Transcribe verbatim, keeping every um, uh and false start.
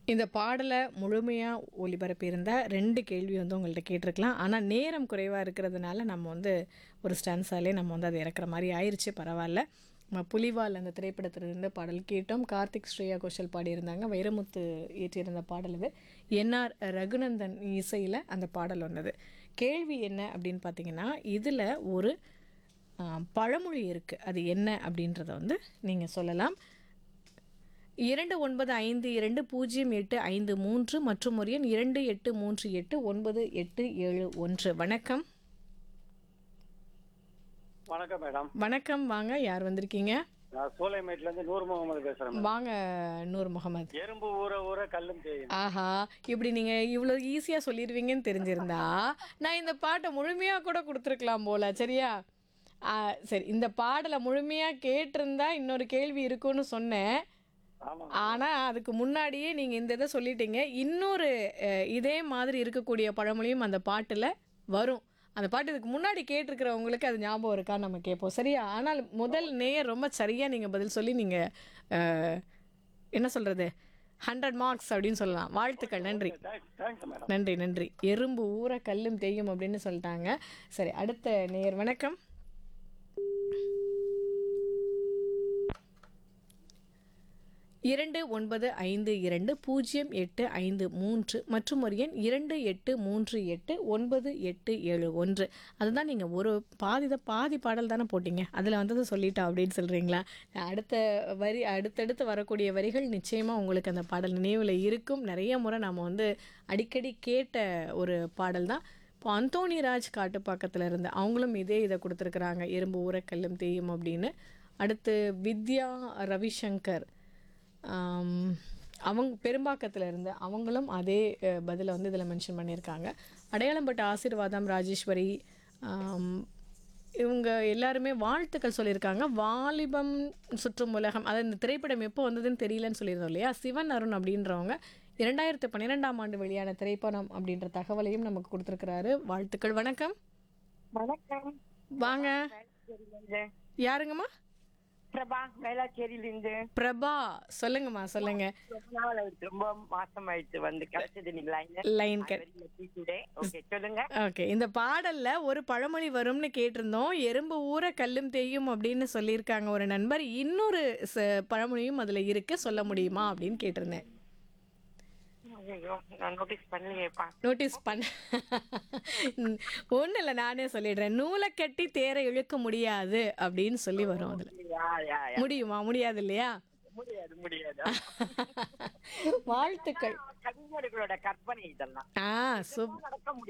இந்த பாடல முழுமையா ஒளிபரப்பியிருந்தா ரெண்டு கேள்வி வந்து உங்கள்ட்ட கேட்டிருக்கலாம். ஆனா, நேரம் குறைவா இருக்கிறதுனால நம்ம வந்து ஒரு ஸ்டான்ஸாலே நம்ம வந்து அத இறக்குற மாரி ஆயிருச்சு. பரவால்ல. நம்ம புலிவால் அந்த திரைப்படத்திலிருந்து பாடல் கேட்டோம். கார்த்திக், ஸ்ரேயா கோஷல் பாடியிருந்தாங்க. வைரமுத்து இயற்றியிருந்த பாடல் இது. என்.ஆர். ரகுநந்தன் இசையில அந்த பாடல் வந்தது. கேள்வி என்ன அப்படின்னு பார்த்தீங்கன்னா, இதுல ஒரு அ பழமொழி இருக்கு. அது என்ன அப்படின்றத வந்து நீங்க சொல்லலாம். இரண்டு ஒன்பது ஐந்து இரண்டு பூஜ்ஜியம் எட்டு ஐந்து மூன்று மற்றும் ஒரு எண் இரண்டு எட்டு மூன்று எட்டு ஒன்பது எட்டு ஏழு ஒன்று. வணக்கம். வணக்கம் மேடம். வணக்கம். வாங்க. யார் வந்திருக்கீங்க? நான் சூளைமேட்ல இருந்து நூர் முகமது பேசுறேன் மேடம். வாங்க நூர் முகமது. எறும்பு ஊற ஊற கல்லும் தேயும். ஆஹா! இப்படி நீங்க இவ்வளோ ஈஸியா சொல்லிருவீங்கன்னு தெரிஞ்சிருந்தா, நான் இந்த பாட்ட முழுமையா கூட குடுத்துருக்கலாம் போல. சரியா? ஆ சரி. இந்த பாடல முழுமையா கேட்டிருந்தா இன்னொரு கேள்வி இருக்கும்னு சொன்னேன். ஆமா. ஆனா, அதுக்கு முன்னாடியே நீங்க இந்த இத சொல்லிட்டீங்க. இன்னொரு அ இதே மாதிரி இருக்கக்கூடிய பழமொழியும் அந்த பாட்டுல வரும். அந்த பாட்டு இதுக்கு முன்னாடி கேட்டிருக்கிறவங்களுக்கு அது ஞாபகம் இருக்கான்னு நம்ம கேட்போம். சரியா? ஆனால் முதல் நேயர் ரொம்ப சரியா நீங்க பதில் சொல்லி நீங்க அ என்ன சொல்றது? நூறு மார்க்ஸ் அப்படின்னு சொல்லலாம். வாழ்த்துக்கள். நன்றி. Thanks thanks madam. நன்றி, நன்றி. எறும்பு ஊற கல்லும் தேயும் அப்படின்னு சொல்லிட்டாங்க. சரி, அடுத்த நேயர் வணக்கம். இரண்டு ஒன்பது ஐந்து இரண்டு பூஜ்ஜியம் எட்டு ஐந்து மூன்று மற்றும் ஒரு எண் இரண்டு எட்டு மூன்று எட்டு ஒன்பது எட்டு ஏழு ஒன்று. அதுதான் நீங்க ஒரு பாதி தான் பாதி பாடல் தானே போட்டீங்க. அதில் வந்தது சொல்லிட்டா அப்படின்னு சொல்கிறீங்களா? அடுத்த வரி அடுத்தடுத்து வரக்கூடிய வரிகள் நிச்சயமாக உங்களுக்கு அந்த பாடல் நினைவில் இருக்கும். நிறைய முறை நாம் வந்து அடிக்கடி கேட்ட ஒரு பாடல் தான். இப்போ அந்தோணிராஜ் காட்டுப்பாக்கத்தில் இருந்து அவங்களும் இதே இதை கொடுத்துருக்குறாங்க. எறும்பு ஊற கல்லும் தேயும் அப்படின்னு. அடுத்து வித்யா ரவிசங்கர் அவங்க பெரும்பாக்கத்தில் இருந்து அவங்களும் அதே பதிலை வந்து இதில் மென்ஷன் பண்ணியிருக்காங்க. அடையாளம்பட்ட ஆசீர்வாதம் ராஜேஸ்வரி இவங்க எல்லாருமே வாழ்த்துக்கள் சொல்லியிருக்காங்க. வாலிபம் சுற்றும் உலகம் அது இந்த திரைப்படம் எப்போ வந்ததுன்னு தெரியலன்னு சொல்லியிருந்தோம் இல்லையா? சிவன் அருண் அப்படின்றவங்க இரண்டாயிரத்து பன்னிரெண்டாம் ஆண்டு வெளியான திரைப்படம் அப்படின்ற தகவலையும் நமக்கு கொடுத்துருக்கிறாரு. வாழ்த்துக்கள். வணக்கம். வணக்கம். வாங்க. யாருங்கம்மா? பிரபா, வேளாச்சேரியிலிருந்து. பிரபா, சொல்லுங்கம்மா. சொல்லுங்க. ரொம்ப மாசம் ஆயிடுச்சு வந்து கிடைச்சது லைன். சொல்லுங்க. ஓகே. இந்த பாடல்ல ஒரு பழமொழி வரும்னு கேட்டிருந்தோம். எறும்பு ஊற கல்லும் தேயும் அப்படின்னு சொல்லியிருக்காங்க ஒரு நண்பர். இன்னொரு பழமொழியும் அதுல இருக்கு, சொல்ல முடியுமா அப்படின்னு கேட்டிருந்தேன். நோட்டீஸ் பண்ண ஒண்ணு இல்ல, நானே சொல்லிடுறேன். நூலை கட்டி தேரை இழுக்க முடியாது அப்படின்னு சொல்லி வரும். அதுல முடியுமா? முடியாது இல்லையா? முடியாது முடியாது. வாழ்த்துக்கள். கவிஞர்களோட கற்பனை இதெல்லாம். ஆ சூப்